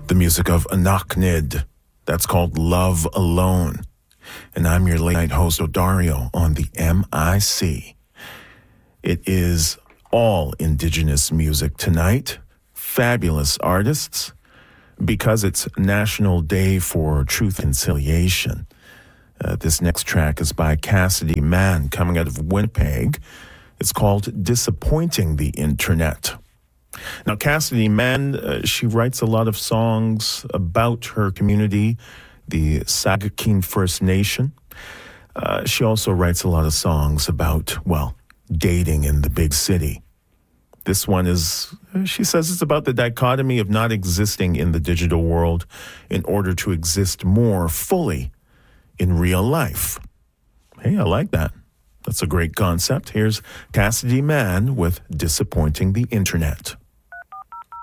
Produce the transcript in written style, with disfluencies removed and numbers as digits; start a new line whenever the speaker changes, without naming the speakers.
the music of Anaknid. That's called Love Alone. And I'm your late night host, Odario, on the MIC. It is all indigenous music tonight. Fabulous artists. Because it's National Day for Truth and Conciliation. This next track is by Cassidy Mann, coming out of Winnipeg. It's called Disappointing the Internet. Now, Cassidy Mann, she writes a lot of songs about her community, the Sagakin First Nation. She also writes a lot of songs about, well, dating in the big city. This one is, she says it's about the dichotomy of not existing in the digital world in order to exist more fully in real life. Hey, I like that. That's a great concept. Here's Cassidy Mann with Disappointing the Internet.